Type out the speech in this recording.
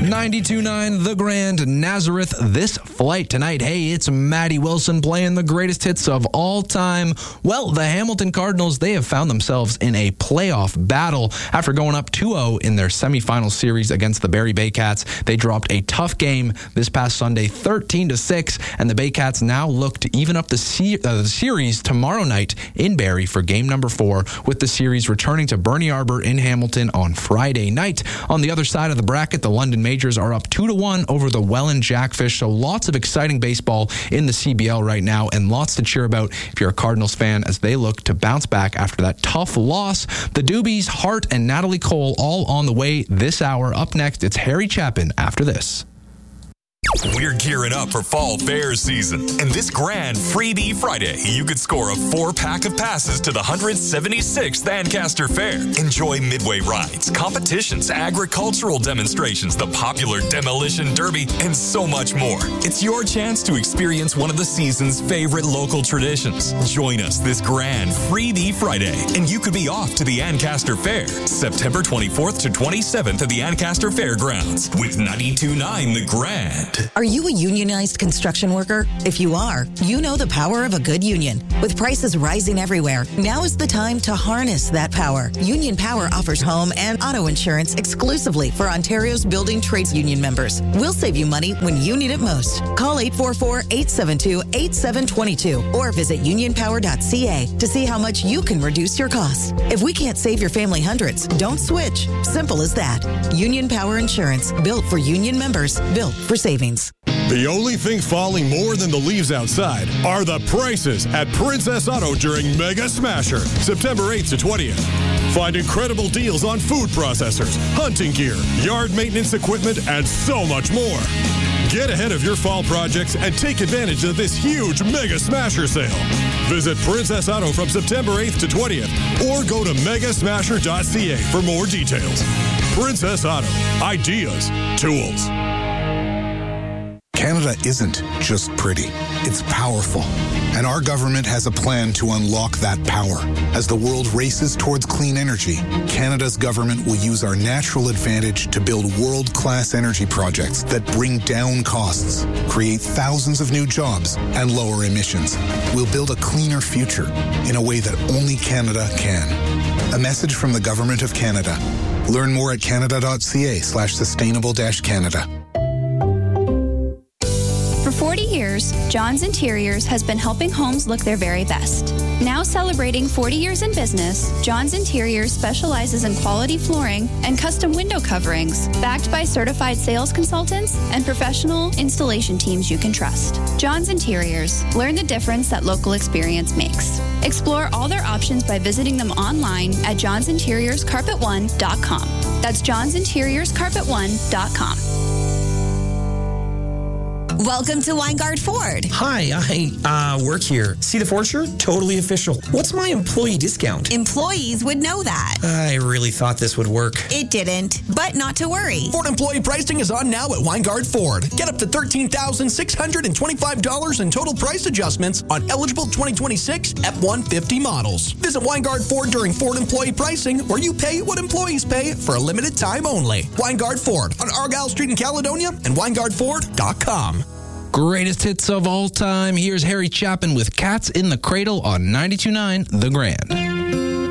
92.9 The Grand Nazareth. This flight tonight. Hey, it's Matty Wilson playing the greatest hits of all time. Well, the Hamilton Cardinals, they have found themselves in a playoff battle. After going up 2-0 in their semifinal series against the Barrie Baycats, they dropped a tough game this past Sunday, 13-6, and the Baycats now look to even up the series tomorrow night in Barrie for game number 4, with the series returning to Bernie Arbor in Hamilton on Friday night. On the other side of the bracket, the London Majors are up 2-1 over the Welland Jackfish, so lots of exciting baseball in the CBL right now, and lots to cheer about if you're a Cardinals fan as they look to bounce back after that tough loss. The Doobies, Hart, and Natalie Cole all on the way this hour. Up next, it's Harry Chapin after this. We're gearing up for fall fair season. And this grand Freebie Friday, you could score a 4-pack of passes to the 176th Ancaster Fair. Enjoy midway rides, competitions, agricultural demonstrations, the popular Demolition Derby, and so much more. It's your chance to experience one of the season's favorite local traditions. Join us this grand Freebie Friday, and you could be off to the Ancaster Fair, September 24th to 27th at the Ancaster Fairgrounds with 92.9 The Grand. Are you a unionized construction worker? If you are, you know the power of a good union. With prices rising everywhere, now is the time to harness that power. Union Power offers home and auto insurance exclusively for Ontario's building trades union members. We'll save you money when you need it most. Call 844-872-8722 or visit unionpower.ca to see how much you can reduce your costs. If we can't save your family hundreds, don't switch. Simple as that. Union Power Insurance, built for union members, built for savings. The only thing falling more than the leaves outside are the prices at Princess Auto during Mega Smasher, September 8th to 20th. Find incredible deals on food processors, hunting gear, yard maintenance equipment, and so much more. Get ahead of your fall projects and take advantage of this huge Mega Smasher sale. Visit Princess Auto from September 8th to 20th or go to megasmasher.ca for more details. Princess Auto. Ideas. Tools. Canada isn't just pretty, it's powerful. And our government has a plan to unlock that power. As the world races towards clean energy, Canada's government will use our natural advantage to build world-class energy projects that bring down costs, create thousands of new jobs, and lower emissions. We'll build a cleaner future in a way that only Canada can. A message from the Government of Canada. Learn more at canada.ca/sustainable-Canada. For 40 years, John's Interiors has been helping homes look their very best. Now celebrating 40 years in business, John's Interiors specializes in quality flooring and custom window coverings, backed by certified sales consultants and professional installation teams you can trust. John's Interiors. Learn the difference that local experience makes. Explore all their options by visiting them online at johnsinteriorscarpet1.com. That's johnsinteriorscarpet1.com. Welcome to Weingard Ford. Hi, I work here. See the Ford shirt? Totally official. What's my employee discount? Employees would know that. I really thought this would work. It didn't, but not to worry. Ford employee pricing is on now at Weingard Ford. Get up to $13,625 in total price adjustments on eligible 2026 F-150 models. Visit Weingard Ford during Ford employee pricing, where you pay what employees pay for a limited time only. Weingard Ford on Argyle Street in Caledonia and WeingardFord.com. Greatest hits of all time. Here's Harry Chapin with Cats in the Cradle on 92.9 The Grand.